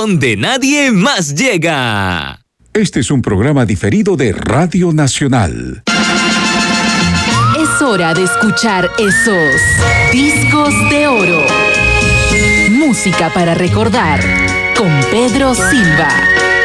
donde nadie más llega. Este es un programa diferido de Radio Nacional. Es hora de escuchar esos discos de oro. Música para recordar con Pedro Silva.